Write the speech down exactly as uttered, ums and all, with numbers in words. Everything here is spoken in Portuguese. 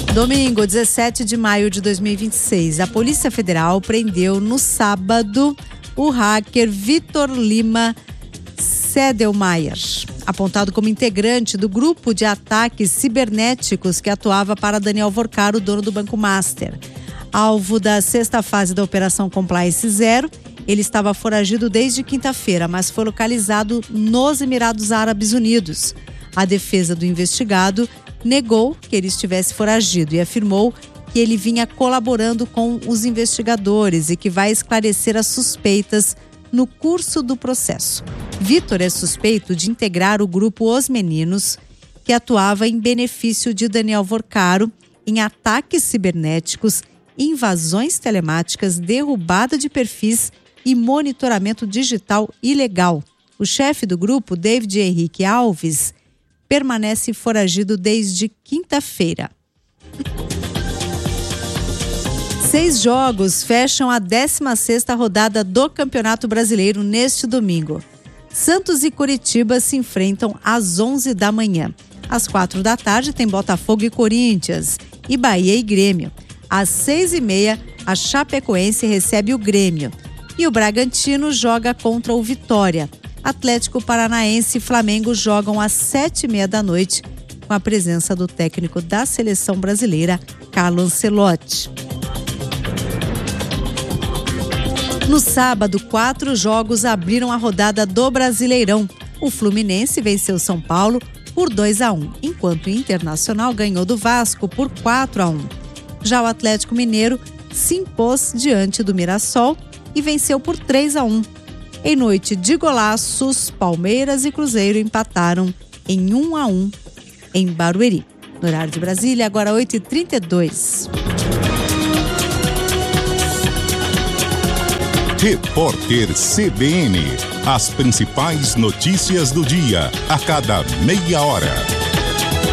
Domingo, dezessete de maio de dois mil e vinte e seis, a Polícia Federal prendeu no sábado o hacker Vitor Lima Sedelmaier, apontado como integrante do grupo de ataques cibernéticos que atuava para Daniel Vorcaro, dono do Banco Master. Alvo da sexta fase da Operação Compliance Zero, ele estava foragido desde quinta-feira, mas foi localizado nos Emirados Árabes Unidos. A defesa do investigado negou que ele estivesse foragido e afirmou que ele vinha colaborando com os investigadores e que vai esclarecer as suspeitas no curso do processo. Vitor é suspeito de integrar o grupo Os Meninos, que atuava em benefício de Daniel Vorcaro em ataques cibernéticos, invasões telemáticas, derrubada de perfis e monitoramento digital ilegal. O chefe do grupo, David Henrique Alves, permanece foragido desde quinta-feira. Seis jogos fecham a décima sexta rodada do Campeonato Brasileiro neste domingo. Santos e Coritiba se enfrentam às onze da manhã. Às quatro da tarde tem Botafogo e Corinthians e Bahia e Grêmio. Às seis e meia, a Chapecoense recebe o Grêmio e o Bragantino joga contra o Vitória. Atlético Paranaense e Flamengo jogam às sete e meia da noite com a presença do técnico da seleção brasileira, Carlo Ancelotti. No sábado, quatro jogos abriram a rodada do Brasileirão. O Fluminense venceu São Paulo por dois a um, enquanto o Internacional ganhou do Vasco por quatro a um. Já o Atlético Mineiro se impôs diante do Mirassol e venceu por três a um. Em noite de golaços, Palmeiras e Cruzeiro empataram em um a um em Barueri. No horário de Brasília, agora oito e trinta e dois. Repórter C B N. As principais notícias do dia, a cada meia hora.